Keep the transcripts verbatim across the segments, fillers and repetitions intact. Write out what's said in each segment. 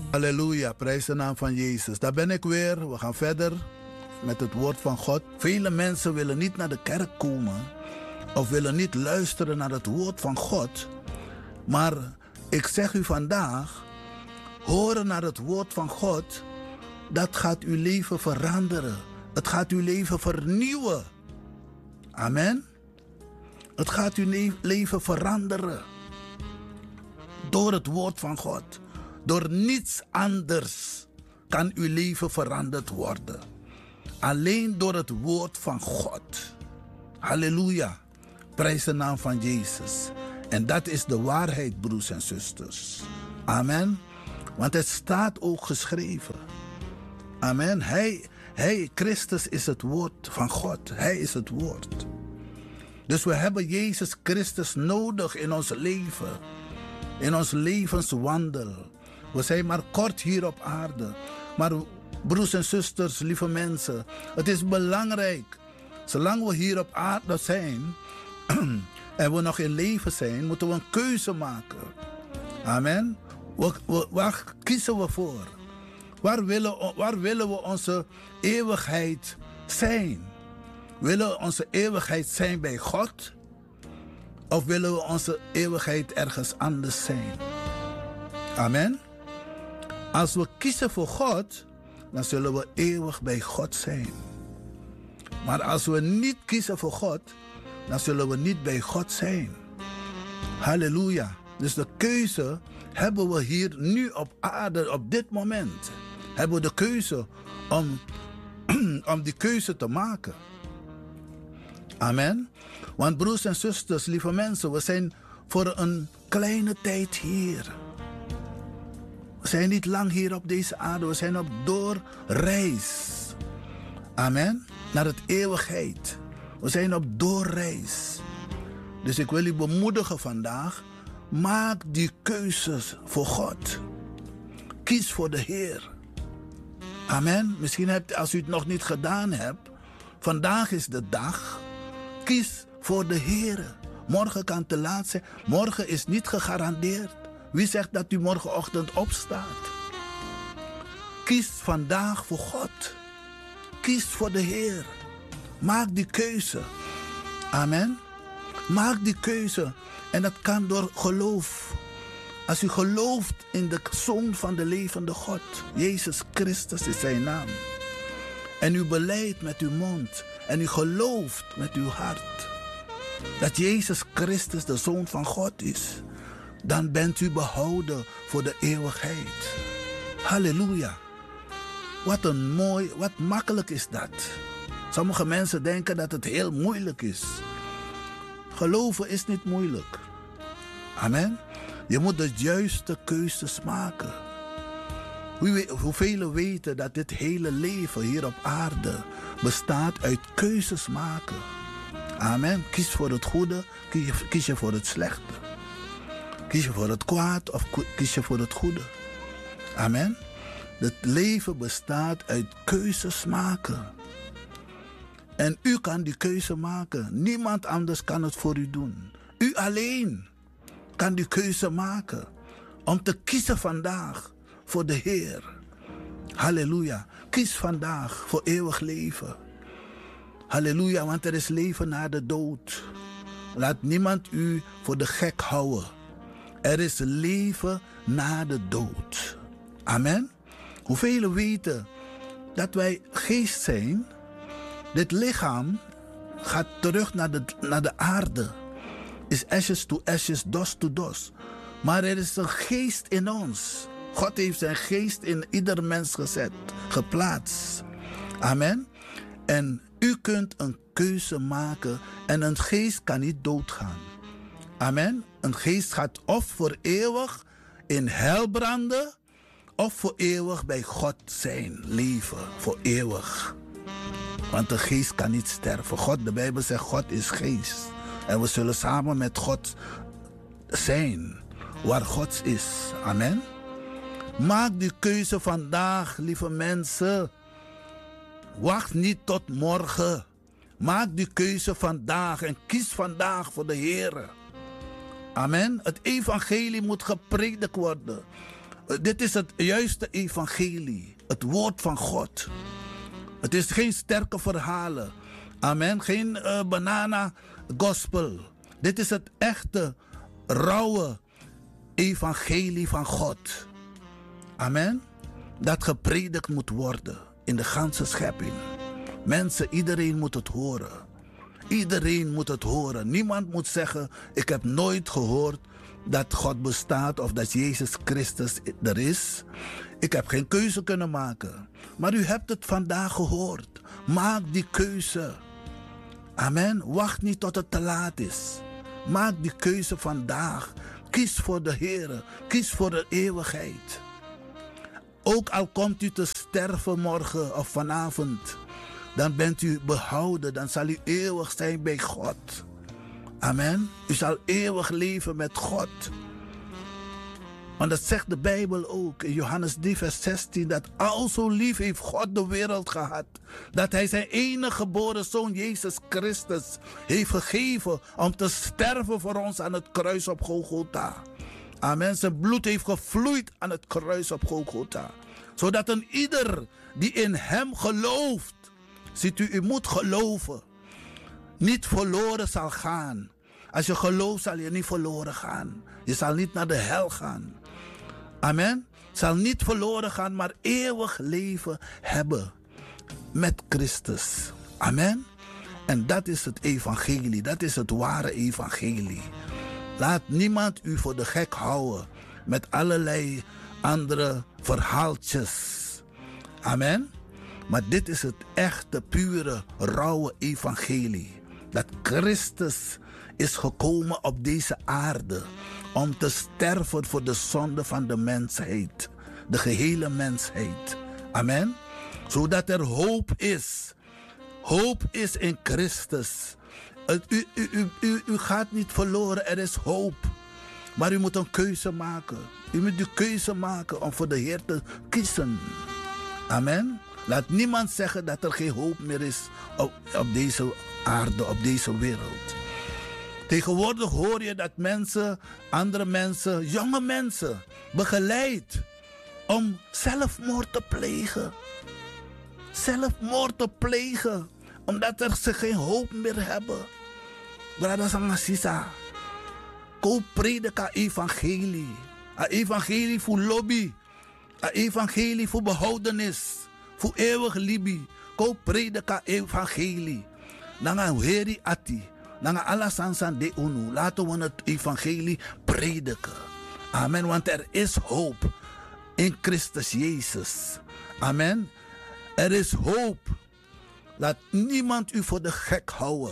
Halleluja, prijs de naam van Jezus. Daar ben ik weer. We gaan verder met het woord van God. Vele mensen willen niet naar de kerk komen of willen niet luisteren naar het woord van God. Maar ik zeg u vandaag, horen naar het woord van God, dat gaat uw leven veranderen. Het gaat uw leven vernieuwen. Amen. Het gaat uw leven veranderen. Door het woord van God. Door niets anders kan uw leven veranderd worden. Alleen door het woord van God. Halleluja. Prijs de naam van Jezus. En dat is de waarheid, broers en zusters. Amen. Want het staat ook geschreven. Amen. Hij, hij, Christus is het woord van God. Hij is het woord. Dus we hebben Jezus Christus nodig in ons leven. In ons levenswandel. We zijn maar kort hier op aarde. Maar broers en zusters, lieve mensen, het is belangrijk. Zolang we hier op aarde zijn en we nog in leven zijn, moeten we een keuze maken. Amen. We, we, waar kiezen we voor? Waar willen, waar willen we onze eeuwigheid zijn? Willen we onze eeuwigheid zijn bij God? Of willen we onze eeuwigheid ergens anders zijn? Amen. Als we kiezen voor God, dan zullen we eeuwig bij God zijn. Maar als we niet kiezen voor God, dan zullen we niet bij God zijn. Halleluja. Dus de keuze hebben we hier nu op aarde, op dit moment. Hebben we de keuze om, om die keuze te maken. Amen. Want broers en zusters, lieve mensen, we zijn voor een kleine tijd hier. We zijn niet lang hier op deze aarde, we zijn op doorreis. Amen. Naar het eeuwigheid. We zijn op doorreis. Dus ik wil u bemoedigen vandaag. Maak die keuzes voor God. Kies voor de Heer. Amen. Misschien hebt, als u het nog niet gedaan hebt, vandaag is de dag. Kies voor de Heer. Morgen kan te laat zijn. Morgen is niet gegarandeerd. Wie zegt dat u morgenochtend opstaat? Kies vandaag voor God. Kies voor de Heer. Maak die keuze. Amen. Maak die keuze. En dat kan door geloof. Als u gelooft in de Zoon van de levende God. Jezus Christus is zijn naam. En u belijdt met uw mond. En u gelooft met uw hart. Dat Jezus Christus de Zoon van God is. Dan bent u behouden voor de eeuwigheid. Halleluja. Wat een mooi, wat makkelijk is dat. Sommige mensen denken dat het heel moeilijk is. Geloven is niet moeilijk. Amen. Je moet de juiste keuzes maken. Hoeveel weten dat dit hele leven hier op aarde bestaat uit keuzes maken. Amen. Kies voor het goede, kies je voor het slechte. Kies je voor het kwaad of kies je voor het goede. Amen. Het leven bestaat uit keuzes maken. En u kan die keuze maken. Niemand anders kan het voor u doen. U alleen kan die keuze maken. Om te kiezen vandaag voor de Heer. Halleluja. Kies vandaag voor eeuwig leven. Halleluja, want er is leven na de dood. Laat niemand u voor de gek houden. Er is leven na de dood. Amen. Hoeveel weten dat wij geest zijn. Dit lichaam gaat terug naar de, naar de aarde. Is ashes to ashes, dust to dust. Maar er is een geest in ons. God heeft zijn geest in ieder mens gezet, geplaatst. Amen. En u kunt een keuze maken en een geest kan niet doodgaan. Amen. Een geest gaat of voor eeuwig in hel branden, of voor eeuwig bij God zijn, leven, voor eeuwig. Want de geest kan niet sterven. God, de Bijbel zegt, God is geest. En we zullen samen met God zijn, waar God is. Amen. Maak die keuze vandaag, lieve mensen. Wacht niet tot morgen. Maak die keuze vandaag en kies vandaag voor de Heer. Amen. Het evangelie moet gepredikt worden. Dit is het juiste evangelie. Het woord van God. Het is geen sterke verhalen. Amen. Geen uh, banana gospel. Dit is het echte, rauwe evangelie van God. Amen. Dat gepredikt moet worden in de ganse schepping. Mensen, iedereen moet het horen. Iedereen moet het horen. Niemand moet zeggen, ik heb nooit gehoord dat God bestaat of dat Jezus Christus er is. Ik heb geen keuze kunnen maken. Maar u hebt het vandaag gehoord. Maak die keuze. Amen. Wacht niet tot het te laat is. Maak die keuze vandaag. Kies voor de Heer. Kies voor de eeuwigheid. Ook al komt u te sterven morgen of vanavond, dan bent u behouden. Dan zal u eeuwig zijn bij God. Amen. U zal eeuwig leven met God. Want dat zegt de Bijbel ook in Johannes drie vers zestien. Dat al zo lief heeft God de wereld gehad. Dat hij zijn enige geboren zoon Jezus Christus heeft gegeven om te sterven voor ons aan het kruis op Golgotha. Amen. Zijn bloed heeft gevloeid aan het kruis op Golgotha. Zodat een ieder die in hem gelooft. Ziet u, u moet geloven. Niet verloren zal gaan. Als je gelooft zal je niet verloren gaan. Je zal niet naar de hel gaan. Amen. Zal niet verloren gaan, maar eeuwig leven hebben. Met Christus. Amen. En dat is het evangelie. Dat is het ware evangelie. Laat niemand u voor de gek houden. Met allerlei andere verhaaltjes. Amen. Maar dit is het echte, pure, rauwe evangelie. Dat Christus is gekomen op deze aarde om te sterven voor de zonde van de mensheid. De gehele mensheid. Amen. Zodat er hoop is. Hoop is in Christus. U, u, u, u, u gaat niet verloren, er is hoop. Maar u moet een keuze maken. U moet de keuze maken om voor de Heer te kiezen. Amen. Laat niemand zeggen dat er geen hoop meer is op, op deze aarde, op deze wereld. Tegenwoordig hoor je dat mensen, andere mensen, jonge mensen, begeleid om zelfmoord te plegen. Zelfmoord te plegen, omdat er ze geen hoop meer hebben. Brada Sangasisa, koop predika evangelie. Een evangelie voor lobby. Een evangelie voor behoudenis. Voor eeuwig libi. Koop predika evangelie. Nanga heri ati. Nanga alla sansan de unu. Laten we het evangelie prediken. Amen. Want er is hoop in Christus Jezus. Amen. Er is hoop. Laat niemand u voor de gek houden.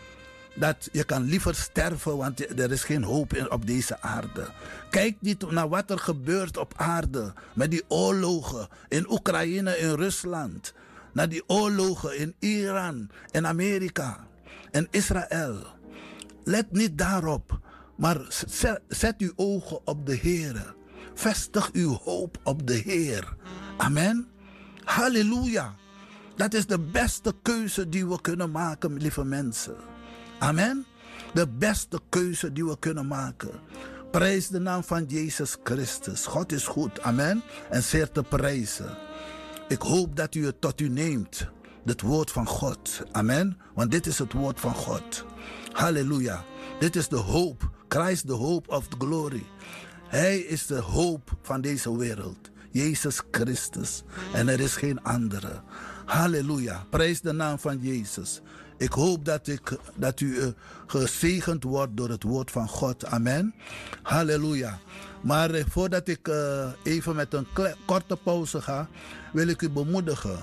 Dat je kan liever sterven, want er is geen hoop op deze aarde. Kijk niet naar wat er gebeurt op aarde. Met die oorlogen in Oekraïne, in Rusland. Naar die oorlogen in Iran, in Amerika, en Israël. Let niet daarop, maar zet, zet uw ogen op de Heer. Vestig uw hoop op de Heer. Amen. Halleluja. Dat is de beste keuze die we kunnen maken, lieve mensen. Amen. De beste keuze die we kunnen maken. Prijs de naam van Jezus Christus. God is goed. Amen. En zeer te prijzen. Ik hoop dat u het tot u neemt. Het woord van God. Amen. Want dit is het woord van God. Halleluja. Dit is de hoop. Christ the hope of the glory. Hij is de hoop van deze wereld. Jezus Christus. En er is geen andere. Halleluja. Prijs de naam van Jezus. Ik hoop dat, ik, dat u uh, gezegend wordt door het woord van God. Amen. Halleluja. Maar uh, voordat ik uh, even met een kle- korte pauze ga, wil ik u bemoedigen.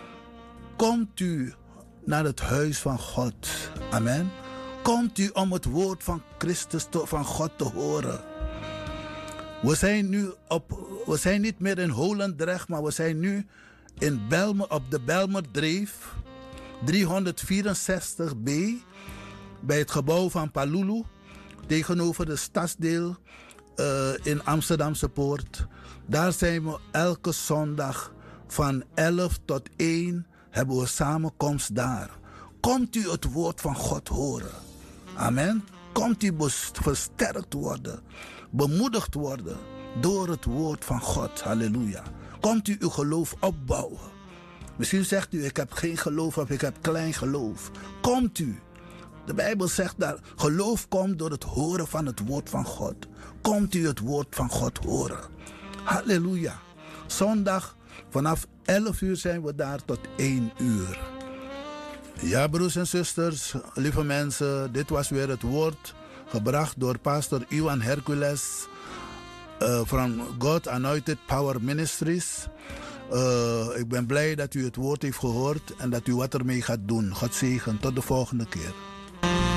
Komt u naar het huis van God. Amen. Komt u om het woord van Christus te, van God te horen. We zijn nu op, we zijn niet meer in Holendrecht, maar we zijn nu in Belmer, op de Belmerdreef driehonderdvierenzestig B bij het gebouw van Palulu tegenover de stadsdeel uh, in Amsterdamse Poort. Daar zijn we elke zondag van elf tot één hebben we samenkomst daar. Komt u het woord van God horen. Amen. Komt u versterkt worden, bemoedigd worden door het woord van God. Halleluja. Komt u uw geloof opbouwen. Misschien zegt u, ik heb geen geloof of ik heb klein geloof. Komt u. De Bijbel zegt dat geloof komt door het horen van het woord van God. Komt u het woord van God horen. Halleluja. Zondag vanaf elf uur zijn we daar tot één uur. Ja, broers en zusters, lieve mensen, dit was weer het woord gebracht door pastor Iwan Hercules uh, van God Anointed Power Ministries. Uh, ik ben blij dat u het woord heeft gehoord en dat u wat ermee gaat doen. God zegen, tot de volgende keer.